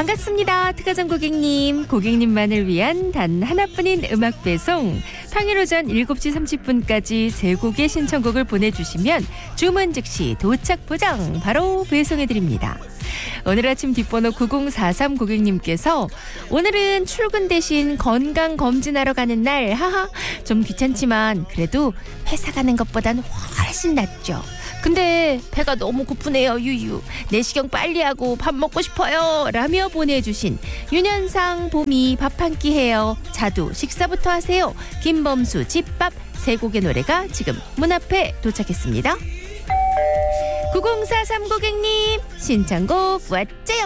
반갑습니다. 특가정 고객님. 고객님만을 위한 단 하나뿐인 음악 배송. 평일 오전 7시 30분까지 세 곡의 신청곡을 보내주시면 주문 즉시 도착 보장 바로 배송해드립니다. 오늘 아침 뒷번호 9043 고객님께서 오늘은 출근 대신 건강검진하러 가는 날. 하하. 좀 귀찮지만 그래도 회사 가는 것보단 훨씬 낫죠. 근데 배가 너무 고프네요. 유유. 내시경 빨리 하고 밥 먹고 싶어요. 라며 보내주신 윤현상 봄이 밥 한 끼 해요. 자두 식사부터 하세요. 김범수 집밥 세 곡의 노래가 지금 문 앞에 도착했습니다. 9043 고객님 신청곡 왔죠?